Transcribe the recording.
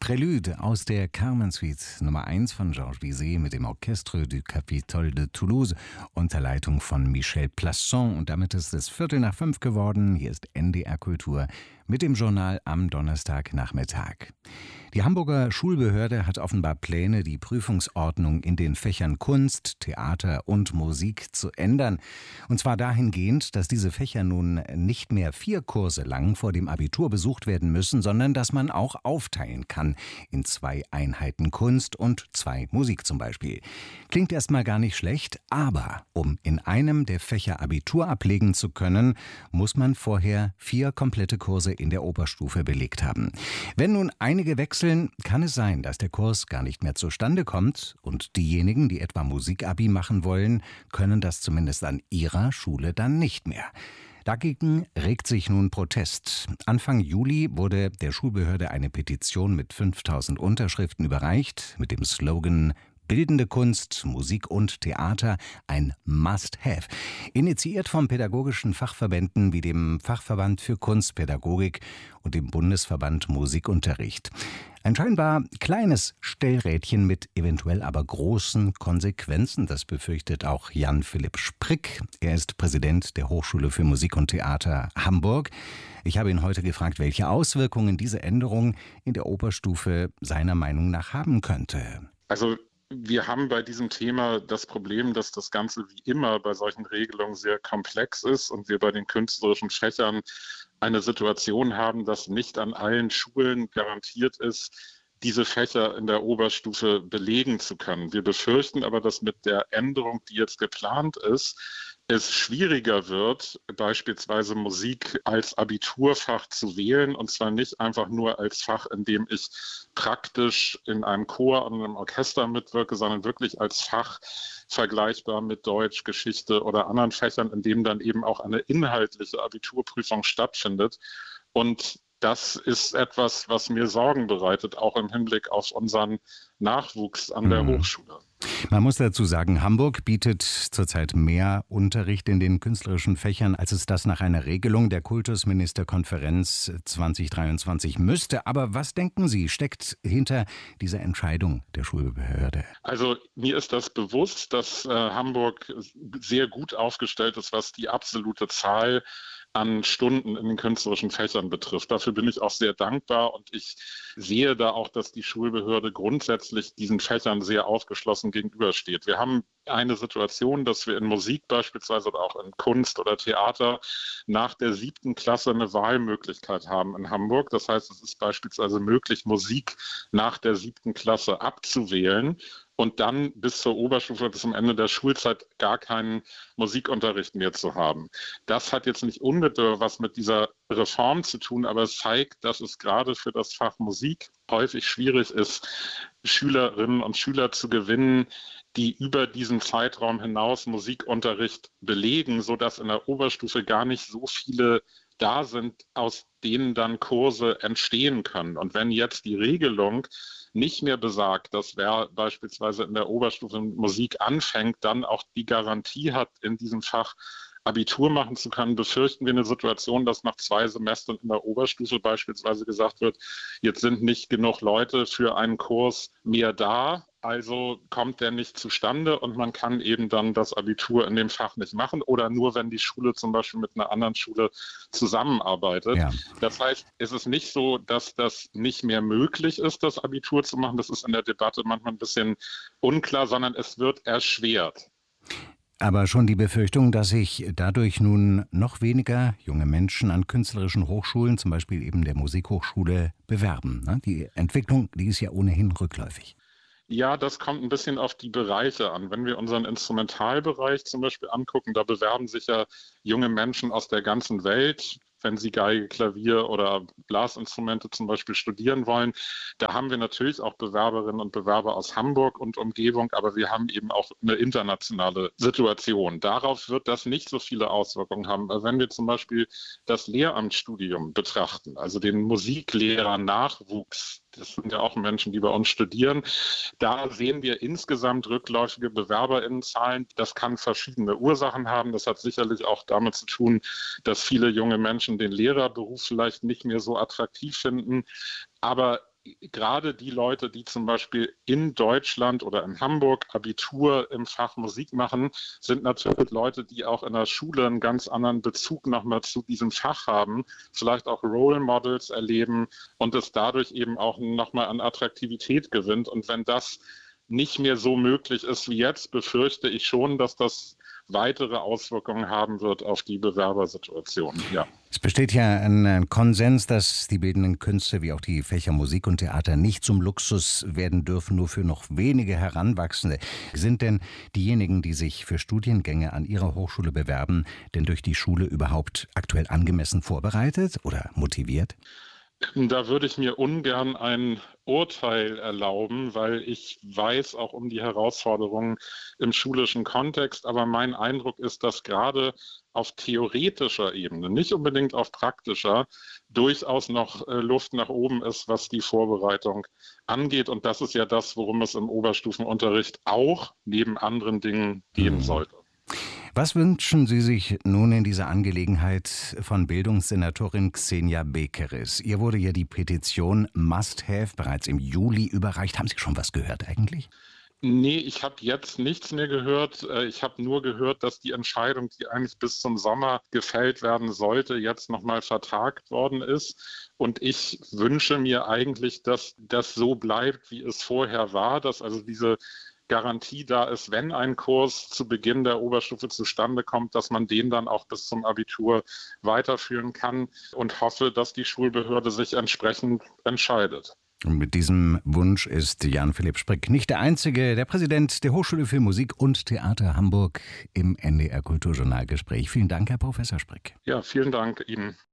Prélude aus der Carmen-Suite Nummer 1 von Georges Bizet mit dem Orchestre du Capitole de Toulouse unter Leitung von Michel Plasson. Und damit ist es 4:45 geworden. Hier ist NDR Kultur mit dem Journal am Donnerstagnachmittag. Die Hamburger Schulbehörde hat offenbar Pläne, die Prüfungsordnung in den Fächern Kunst, Theater und Musik zu ändern. Und zwar dahingehend, dass diese Fächer nun nicht mehr 4 Kurse lang vor dem Abitur besucht werden müssen, sondern dass man auch aufteilen kann in 2 Einheiten Kunst und 2 Musik zum Beispiel. Klingt erstmal gar nicht schlecht, aber um in einem der Fächer Abitur ablegen zu können, muss man vorher 4 komplette Kurse in der Oberstufe belegt haben. Wenn nun einige wechseln, kann es sein, dass der Kurs gar nicht mehr zustande kommt und diejenigen, die etwa Musik-Abi machen wollen, können das zumindest an ihrer Schule dann nicht mehr. Dagegen regt sich nun Protest. Anfang Juli wurde der Schulbehörde eine Petition mit 5.000 Unterschriften überreicht, mit dem Slogan Bildende Kunst, Musik und Theater, ein Must-Have. Initiiert von pädagogischen Fachverbänden wie dem Fachverband für Kunstpädagogik und dem Bundesverband Musikunterricht. Ein scheinbar kleines Stellrädchen mit eventuell aber großen Konsequenzen, das befürchtet auch Jan-Philipp Sprick. Er ist Präsident der Hochschule für Musik und Theater Hamburg. Ich habe ihn heute gefragt, welche Auswirkungen diese Änderung in der Oberstufe seiner Meinung nach haben könnte. Also wir haben bei diesem Thema das Problem, dass das Ganze wie immer bei solchen Regelungen sehr komplex ist und wir bei den künstlerischen Fächern eine Situation haben, dass nicht an allen Schulen garantiert ist, diese Fächer in der Oberstufe belegen zu können. Wir befürchten aber, dass mit der Änderung, die jetzt geplant ist, es schwieriger wird, beispielsweise Musik als Abiturfach zu wählen, und zwar nicht einfach nur als Fach, in dem ich praktisch in einem Chor und einem Orchester mitwirke, sondern wirklich als Fach vergleichbar mit Deutsch, Geschichte oder anderen Fächern, in dem dann eben auch eine inhaltliche Abiturprüfung stattfindet. Und das ist etwas, was mir Sorgen bereitet, auch im Hinblick auf unseren Nachwuchs an der Hochschule. Man muss dazu sagen, Hamburg bietet zurzeit mehr Unterricht in den künstlerischen Fächern, als es das nach einer Regelung der Kultusministerkonferenz 2023 müsste. Aber was denken Sie, steckt hinter dieser Entscheidung der Schulbehörde? Also mir ist das bewusst, dass Hamburg sehr gut aufgestellt ist, was die absolute Zahl an Stunden in den künstlerischen Fächern betrifft. Dafür bin ich auch sehr dankbar und ich sehe da auch, dass die Schulbehörde grundsätzlich diesen Fächern sehr aufgeschlossen gegenübersteht. Wir haben eine Situation, dass wir in Musik beispielsweise oder auch in Kunst oder Theater nach der 7. Klasse eine Wahlmöglichkeit haben in Hamburg. Das heißt, es ist beispielsweise möglich, Musik nach der 7. Klasse abzuwählen und dann bis zur Oberstufe, bis zum Ende der Schulzeit gar keinen Musikunterricht mehr zu haben. Das hat jetzt nicht unmittelbar was mit dieser Reform zu tun, aber es zeigt, dass es gerade für das Fach Musik häufig schwierig ist, Schülerinnen und Schüler zu gewinnen, die über diesen Zeitraum hinaus Musikunterricht belegen, sodass in der Oberstufe gar nicht so viele da sind, aus denen dann Kurse entstehen können. Und wenn jetzt die Regelung nicht mehr besagt, dass wer beispielsweise in der Oberstufe Musik anfängt, dann auch die Garantie hat, in diesem Fach Abitur machen zu können, befürchten wir eine Situation, dass nach 2 Semestern in der Oberstufe beispielsweise gesagt wird, jetzt sind nicht genug Leute für einen Kurs mehr da, also kommt der nicht zustande und man kann eben dann das Abitur in dem Fach nicht machen oder nur, wenn die Schule zum Beispiel mit einer anderen Schule zusammenarbeitet. Ja. Das heißt, es ist nicht so, dass das nicht mehr möglich ist, das Abitur zu machen. Das ist in der Debatte manchmal ein bisschen unklar, sondern es wird erschwert. Aber schon die Befürchtung, dass sich dadurch nun noch weniger junge Menschen an künstlerischen Hochschulen, zum Beispiel eben der Musikhochschule, bewerben. Die Entwicklung, die ist ja ohnehin rückläufig. Ja, das kommt ein bisschen auf die Bereiche an. Wenn wir unseren Instrumentalbereich zum Beispiel angucken, da bewerben sich ja junge Menschen aus der ganzen Welt, wenn sie Geige, Klavier oder Blasinstrumente zum Beispiel studieren wollen. Da haben wir natürlich auch Bewerberinnen und Bewerber aus Hamburg und Umgebung, aber wir haben eben auch eine internationale Situation. Darauf wird das nicht so viele Auswirkungen haben. Wenn wir zum Beispiel das Lehramtsstudium betrachten, also den Musiklehrer-Nachwuchs, das sind ja auch Menschen, die bei uns studieren, da sehen wir insgesamt rückläufige BewerberInnenzahlen. Das kann verschiedene Ursachen haben. Das hat sicherlich auch damit zu tun, dass viele junge Menschen den Lehrerberuf vielleicht nicht mehr so attraktiv finden. Aber gerade die Leute, die zum Beispiel in Deutschland oder in Hamburg Abitur im Fach Musik machen, sind natürlich Leute, die auch in der Schule einen ganz anderen Bezug nochmal zu diesem Fach haben, vielleicht auch Role Models erleben und es dadurch eben auch nochmal an Attraktivität gewinnt. Und wenn das nicht mehr so möglich ist wie jetzt, befürchte ich schon, dass das weitere Auswirkungen haben wird auf die Bewerbersituation. Ja. Es besteht ja ein Konsens, dass die bildenden Künste wie auch die Fächer Musik und Theater nicht zum Luxus werden dürfen, nur für noch wenige Heranwachsende. Sind denn diejenigen, die sich für Studiengänge an ihrer Hochschule bewerben, denn durch die Schule überhaupt aktuell angemessen vorbereitet oder motiviert? Da würde ich mir ungern ein Urteil erlauben, weil ich weiß auch um die Herausforderungen im schulischen Kontext. Aber mein Eindruck ist, dass gerade auf theoretischer Ebene, nicht unbedingt auf praktischer, durchaus noch Luft nach oben ist, was die Vorbereitung angeht. Und das ist ja das, worum es im Oberstufenunterricht auch neben anderen Dingen gehen sollte. Was wünschen Sie sich nun in dieser Angelegenheit von Bildungssenatorin Xenia Bekeres? Ihr wurde ja die Petition Must Have bereits im Juli überreicht. Haben Sie schon was gehört eigentlich? Nee, ich habe jetzt nichts mehr gehört. Ich habe nur gehört, dass die Entscheidung, die eigentlich bis zum Sommer gefällt werden sollte, jetzt nochmal vertagt worden ist. Und ich wünsche mir eigentlich, dass das so bleibt, wie es vorher war, dass also diese Garantie da ist, wenn ein Kurs zu Beginn der Oberstufe zustande kommt, dass man den dann auch bis zum Abitur weiterführen kann und hoffe, dass die Schulbehörde sich entsprechend entscheidet. Und mit diesem Wunsch ist Jan-Philipp Sprick nicht der Einzige. Der Präsident der Hochschule für Musik und Theater Hamburg im NDR Kulturjournalgespräch. Vielen Dank, Herr Professor Sprick. Ja, vielen Dank Ihnen.